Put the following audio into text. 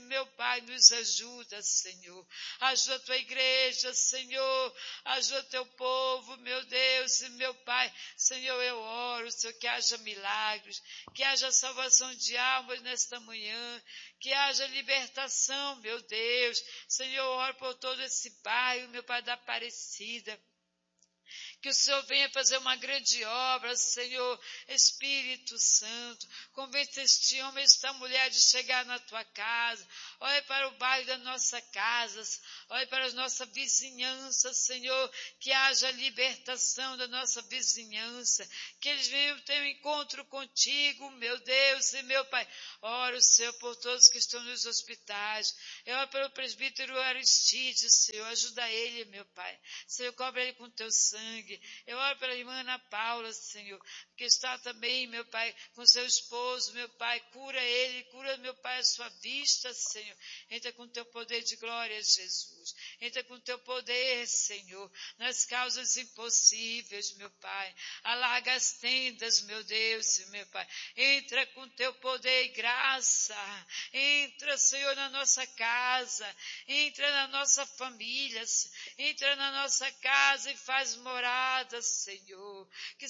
meu Pai, nos ajuda, Senhor. Ajuda a tua igreja, Senhor. Ajuda o teu povo, meu Deus e meu Pai. Senhor, eu oro, Senhor, que haja milagres, que haja salvação de almas nesta manhã, que haja libertação, meu Deus. Senhor, eu oro por todo esse bairro, meu Pai, da Aparecida. Que o Senhor venha fazer uma grande obra, Senhor, Espírito Santo. Convence este homem, esta mulher de chegar na tua casa. Olhe para o bairro da nossa casa. Olhe para a nossa vizinhança, Senhor. Que haja libertação da nossa vizinhança. Que eles venham ter um encontro contigo, meu Deus e meu Pai. Oro, Senhor, por todos que estão nos hospitais. Eu oro pelo presbítero Aristides, Senhor. Ajuda ele, meu Pai. Senhor, cobre ele com teu sangue. Eu oro pela irmã Ana Paula, Senhor, que está também, meu Pai, com seu esposo, meu Pai, cura ele, cura, meu Pai, a sua vista, Senhor. Entra com teu poder de glória, Jesus. Entra com teu poder, Senhor, nas causas impossíveis, meu Pai. Alarga as tendas, meu Deus, meu Pai. Entra com teu poder e graça. Entra, Senhor, na nossa casa. Entra na nossa família. Entra na nossa casa e faz morada, Senhor. Que